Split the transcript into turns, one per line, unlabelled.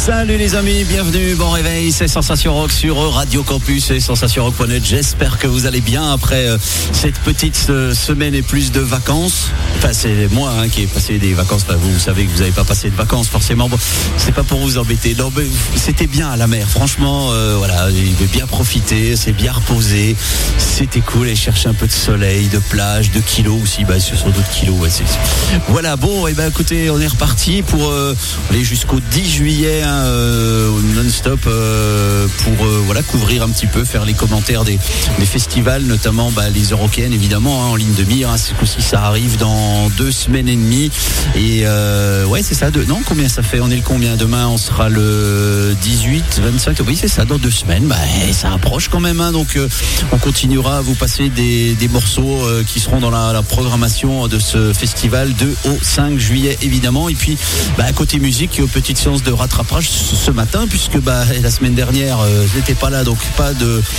Salut les amis, bienvenue, bon réveil, c'est Sensation Rock sur Radio Campus et SensationRock.net. J'espère que vous allez bien après cette petite semaine et plus de vacances. Enfin, c'est moi qui ai passé des vacances. Enfin, vous savez que vous n'avez pas passé de vacances forcément. Bon, c'est pas pour vous embêter. Non, mais c'était bien à la mer. Franchement, voilà, il veut bien profiter, c'est bien reposé. C'était cool et chercher un peu de soleil, de plage, de kilos aussi. Bah, ce sont d'autres kilos. Ouais, voilà, bon, et ben écoutez, on est reparti pour aller jusqu'au 10 juillet. Non-stop pour voilà, couvrir un petit peu, faire les commentaires des festivals, notamment les Eurocaines évidemment en ligne de mire. Ce coup-ci ça arrive dans 2 semaines et demie et ouais c'est ça, non combien ça fait, on est le combien demain, on sera le 18, 25, oui c'est ça, dans 2 semaines, ça approche quand même donc on continuera à vous passer des morceaux qui seront dans la programmation de ce festival 2 au 5 juillet évidemment. Et puis côté musique, petite séance de rattrapage ce matin puisque la semaine dernière je n'étais pas là, donc pas de